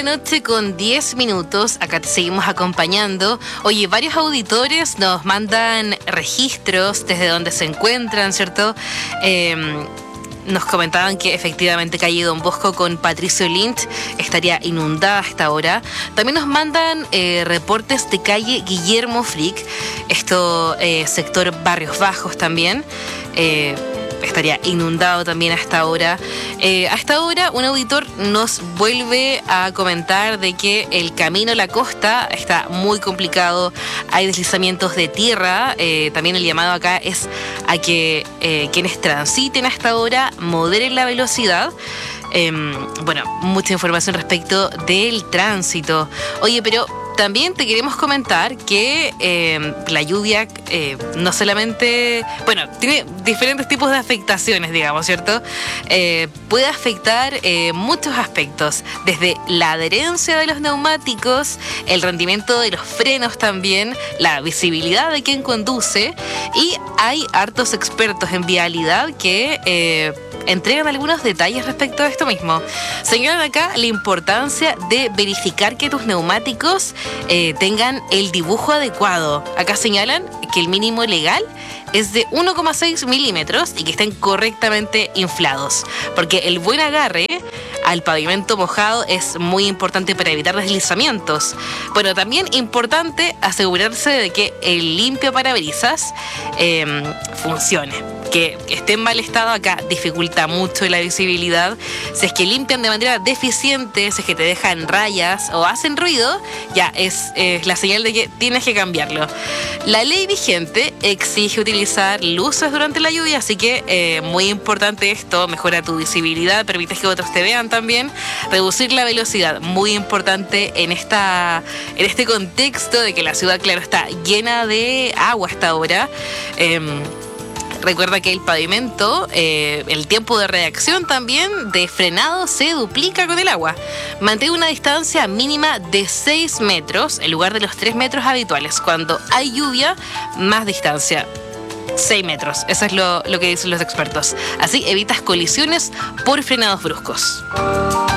la noche con 10 minutos. Acá te seguimos acompañando. Oye, varios auditores nos mandan registros desde donde se encuentran, ¿cierto? Nos comentaban que efectivamente calle Don Bosco con Patricio Lynch estaría inundada hasta ahora. También nos mandan reportes de calle Guillermo Frick, esto sector Barrios Bajos también. Estaría inundado también hasta ahora. Hasta ahora un auditor nos vuelve a comentar de que el camino a la costa está muy complicado, hay deslizamientos de tierra. También el llamado acá es a que quienes transiten hasta ahora moderen la velocidad. Bueno, mucha información respecto del tránsito. Oye, pero también te queremos comentar que la lluvia no solamente, bueno, tiene diferentes tipos de afectaciones, digamos, ¿cierto? Puede afectar muchos aspectos, desde la adherencia de los neumáticos, el rendimiento de los frenos también, la visibilidad de quien conduce, y hay hartos expertos en vialidad que entregan algunos detalles respecto a esto mismo. Señalan acá la importancia de verificar que tus neumáticos tengan el dibujo adecuado. Acá señalan que el mínimo legal es de 1,6 milímetros y que estén correctamente inflados, porque el buen agarre al pavimento mojado es muy importante para evitar deslizamientos. Bueno, también importante asegurarse de que el limpio parabrisas funcione. Que esté en mal estado acá dificulta mucho la visibilidad. Si es que limpian de manera deficiente, si es que te dejan rayas o hacen ruido, ya es la señal de que tienes que cambiarlo. La ley vigente exige utilizar luces durante la lluvia, así que muy importante esto, mejora tu visibilidad, permite que otros te vean también. Reducir la velocidad, muy importante en este contexto de que la ciudad, claro, está llena de agua hasta ahora. Recuerda que el pavimento, el tiempo de reacción también de frenado se duplica con el agua. Mantén una distancia mínima de 6 metros en lugar de los 3 metros habituales. Cuando hay lluvia, más distancia. 6 metros, eso es lo que dicen los expertos. Así evitas colisiones por frenados bruscos.